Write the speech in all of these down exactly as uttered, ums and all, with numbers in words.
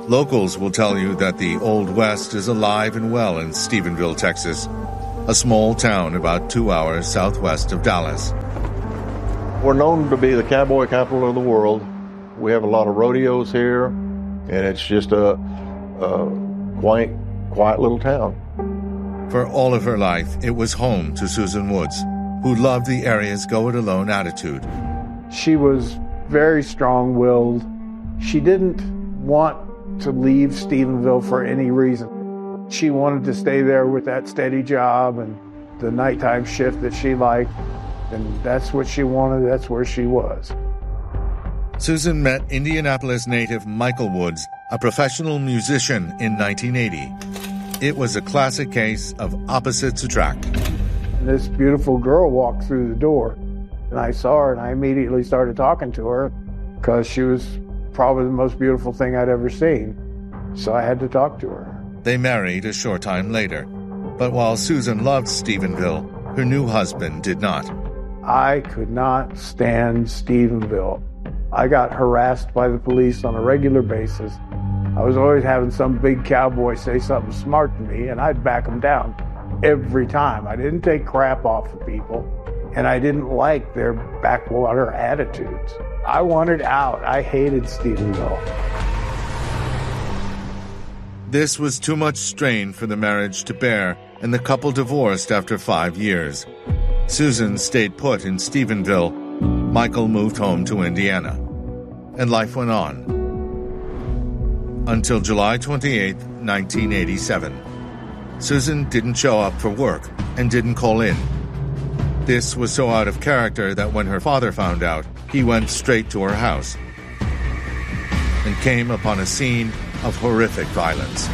Locals will tell you that the Old West is alive and well in Stephenville, Texas, a small town about two hours southwest of Dallas. We're known to be the cowboy capital of the world. We have a lot of rodeos here, and it's just a, a quaint, quiet little town. For all of her life, it was home to Susan Woods, who loved the area's go-it-alone attitude. She was very strong-willed. She didn't want to leave Stephenville for any reason. She wanted to stay there with that steady job and the nighttime shift that she liked, and that's what she wanted. That's where she was. Susan met Indianapolis native Michael Woods, a professional musician, in nineteen eighty. It was a classic case of opposites attract. This beautiful girl walked through the door, and I saw her, and I immediately started talking to her because she was probably the most beautiful thing I'd ever seen. So I had to talk to her. They married a short time later. But while Susan loved Stephenville, her new husband did not. I could not stand Stephenville. I got harassed by the police on a regular basis. I was always having some big cowboy say something smart to me, and I'd back him down every time. I didn't take crap off of people, and I didn't like their backwater attitudes. I wanted out. I hated Stephenville. This was too much strain for the marriage to bear, and the couple divorced after five years. Susan stayed put in Stephenville. Michael moved home to Indiana. And life went on. Until July twenty-eighth, nineteen eighty-seven. Susan didn't show up for work and didn't call in. This was so out of character that when her father found out, he went straight to her house and came upon a scene of horrific violence.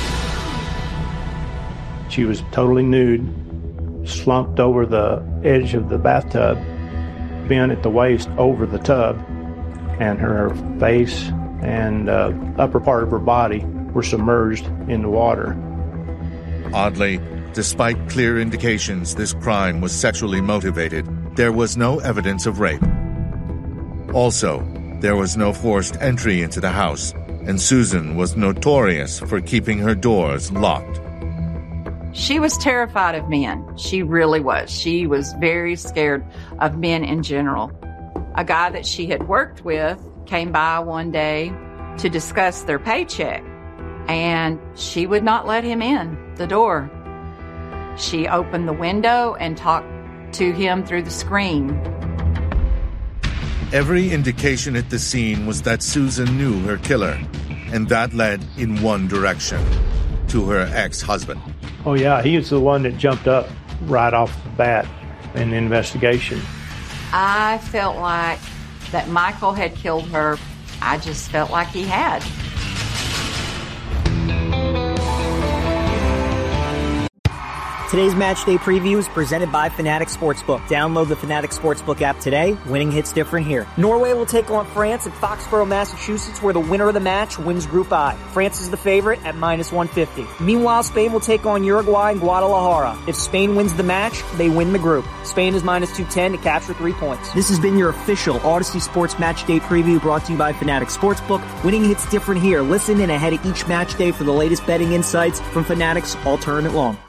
She was totally nude, slumped over the edge of the bathtub, bent at the waist over the tub, and her face and uh, upper part of her body were submerged in the water. Oddly, despite clear indications this crime was sexually motivated, there was no evidence of rape. Also, there was no forced entry into the house, and Susan was notorious for keeping her doors locked. She was terrified of men. She really was. She was very scared of men in general. A guy that she had worked with came by one day to discuss their paycheck, and she would not let him in the door. She opened the window and talked to him through the screen. Every indication at the scene was that Susan knew her killer, and that led in one direction, to her ex-husband. Oh yeah, he was the one that jumped up right off the bat in the investigation. I felt like that Michael had killed her. I just felt like he had. Today's Match Day Preview is presented by Fanatic Sportsbook. Download the Fanatic Sportsbook app today. Winning hits different here. Norway will take on France at Foxborough, Massachusetts, where the winner of the match wins Group I. France is the favorite at minus one fifty. Meanwhile, Spain will take on Uruguay in Guadalajara. If Spain wins the match, they win the group. Spain is minus two ten to capture three points. This has been your official Odyssey Sports Match Day Preview brought to you by Fanatic Sportsbook. Winning hits different here. Listen in ahead of each match day for the latest betting insights from Fanatic's All Tournament Long.